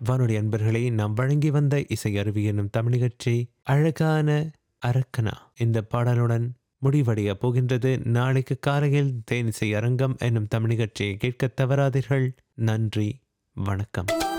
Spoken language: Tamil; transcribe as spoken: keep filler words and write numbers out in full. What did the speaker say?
வானொலி அன்பர்களை நாம் வழங்கி வந்த இசை அருவி என்னும் தமிழ் நிகழ்ச்சி அழகான அரக்கனா இந்த பாடலுடன் முடிவடைய போகின்றது. நாளைக்கு காலையில் தேனிசை அரங்கம் என்னும் தமிழ் நிகழ்ச்சியை கேட்க தவறாதீர்கள். நன்றி, வணக்கம்.